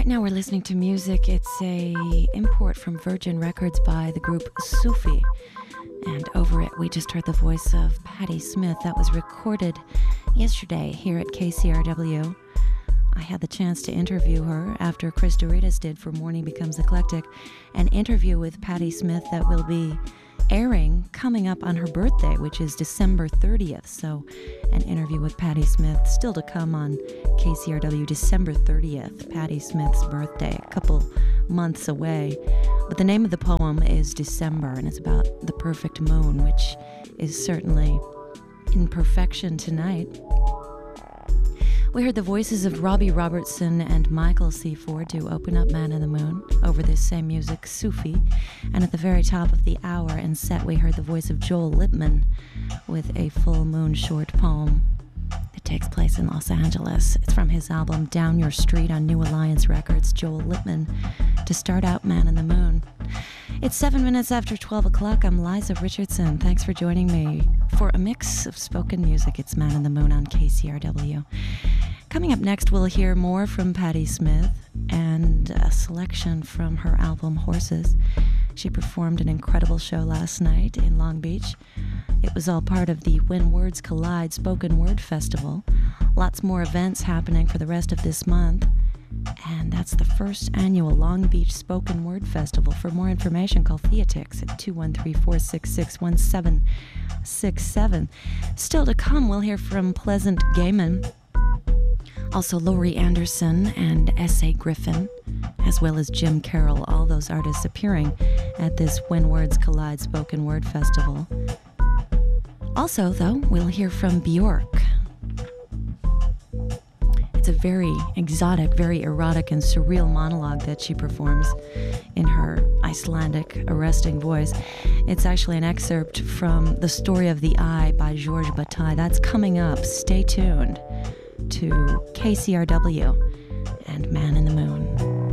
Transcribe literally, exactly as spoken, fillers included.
Now we're listening to music. It's a import from Virgin Records by the group Sufi. And over it, we just heard the voice of Patti Smith. That was recorded yesterday here at K C R W. I had the chance to interview her after Chris Doritas did for Morning Becomes Eclectic, an interview with Patti Smith that will be airing coming up on her birthday, which is December thirtieth. So an interview with Patti Smith still to come on K C R W, December thirtieth, Patti Smith's birthday, a couple months away. But the name of the poem is December, and it's about the perfect moon, which is certainly in perfection tonight. We heard the voices of Robbie Robertson and Michael C. Ford to open up Man in the Moon over this same music, Sufi. And at the very top of the hour and set, we heard the voice of Joel Lippman with a full moon short poem that takes place in Los Angeles. It's from his album Down Your Street on New Alliance Records, Joel Lippman, to start out Man in the Moon. It's seven minutes after twelve o'clock. I'm Liza Richardson. Thanks for joining me for a mix of spoken music. It's Man in the Moon on K C R W. Coming up next, we'll hear more from Patti Smith and a selection from her album Horses. She performed an incredible show last night in Long Beach. It was all part of the When Words Collide Spoken Word Festival. Lots more events happening for the rest of this month. And that's the first annual Long Beach Spoken Word Festival. For more information, call Theatix at two one three, four six six, one seven six seven. Still to come, we'll hear from Pleasant Gaiman, also Laurie Anderson and S A Griffin, as well as Jim Carroll, all those artists appearing at this When Words Collide Spoken Word Festival. Also, though, we'll hear from Bjork. It's a very exotic, very erotic and surreal monologue that she performs in her Icelandic, arresting voice. It's actually an excerpt from The Story of the Eye by Georges Bataille. That's coming up. Stay tuned to K C R W and Man in the Moon.